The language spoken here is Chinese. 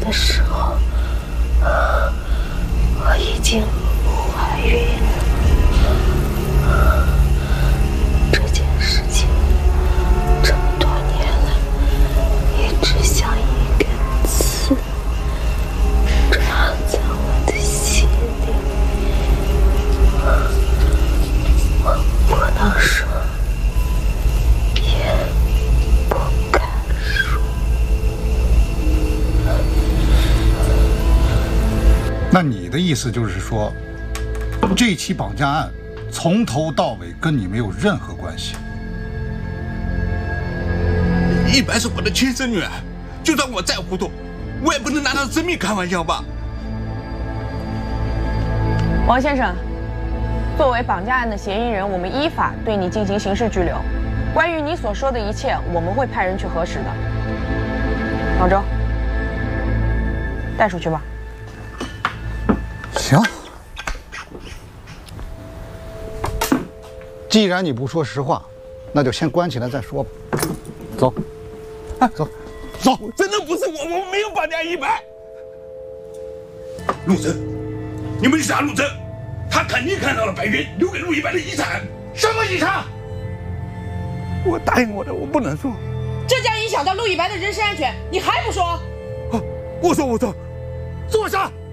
的时候，我已经怀孕了。这件事情这么多年了，一直像一根刺扎在我的心里。我不能说，也不敢说。 那你的意思就是说，这起绑架案从头到尾跟你没有任何关系？ 一白是我的亲生女儿，就算我再糊涂，我也不能拿她的生命开玩笑吧？ 王先生，作为绑架案的嫌疑人，我们依法对你进行刑事拘留。关于你所说的一切，我们会派人去核实的。老周，带出去吧。 行。既然你不说实话，那就先关起来再说吧。走，走，走！ 真的不是我没有绑架一白。陆征，你们去查陆征，他肯定看到了白云留给陆一白的遗产。 什么遗产？ 我答应我的，我不能说。 这将影响到陆一白的人身安全，你还不说？ 我说， 坐下。